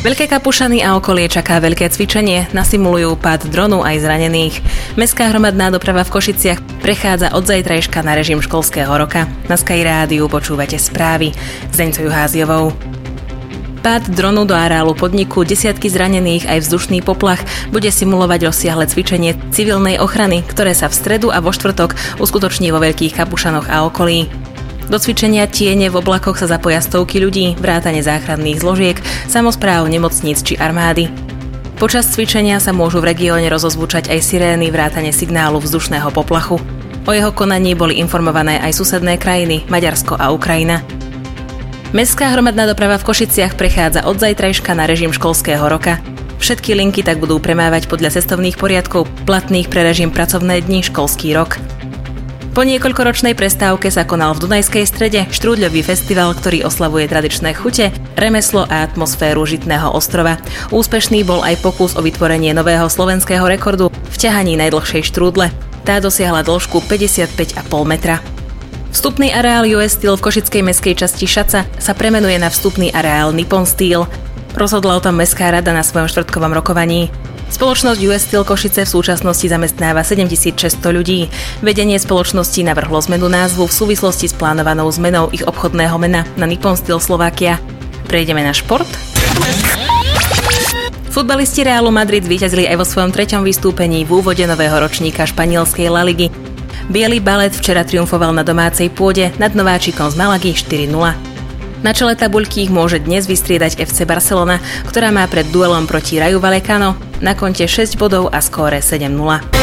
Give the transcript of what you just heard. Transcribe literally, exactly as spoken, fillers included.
Veľké Kapušany a okolie čaká veľké cvičenie, nasimulujú pád dronu aj zranených. Mestská hromadná doprava v Košiciach prechádza od zajtrajška na režim školského roka. Na Sky Rádiu počúvate správy s Deňcou Juháziovou. Pád dronu do areálu podniku, desiatky zranených aj vzdušný poplach bude simulovať rozsiahle cvičenie civilnej ochrany, ktoré sa v stredu a vo štvrtok uskutoční vo Veľkých Kapušanoch a okolí. Do cvičenia Tiene v oblakoch sa zapoja stovky ľudí, vrátane záchranných zložiek, samospráv, nemocníc či armády. Počas cvičenia sa môžu v regióne rozozvučať aj sirény vrátane signálu vzdušného poplachu. O jeho konaní boli informované aj susedné krajiny, Maďarsko a Ukrajina. Mestská hromadná doprava v Košiciach prechádza od zajtrajška na režim školského roka. Všetky linky tak budú premávať podľa cestovných poriadkov platných pre režim pracovné dni školský rok. Po niekoľkoročnej prestávke sa konal v Dunajskej Strede štrúdľový festival, ktorý oslavuje tradičné chute, remeslo a atmosféru Žitného ostrova. Úspešný bol aj pokus o vytvorenie nového slovenského rekordu v ťahaní najdlhšej štrúdle. Tá dosiahla dĺžku päťdesiatpäť celá päť metra. Vstupný areál ú es Steel v košickej mestskej časti Šaca sa premenuje na vstupný areál Nippon Steel. Rozhodla o tom Mestská rada na svojom štvrtkovom rokovaní. Spoločnosť ú es Steel Košice v súčasnosti zamestnáva sedemtisícšesťsto ľudí. Vedenie spoločnosti navrhlo zmenu názvu v súvislosti s plánovanou zmenou ich obchodného mena na Nippon Steel Slovakia. Prejdeme na šport. Futbalisti Realu Madrid zvíťazili aj vo svojom treťom vystúpení v úvode nového ročníka španielskej La Ligy. Biely balet včera triumfoval na domácej pôde nad nováčikom z Malagy štyri nula. Na čele tabuľky ich môže dnes vystriedať ef cé Barcelona, ktorá má pred duelom proti Rayu Vallecano na konte šesť bodov a skóre sedem nula.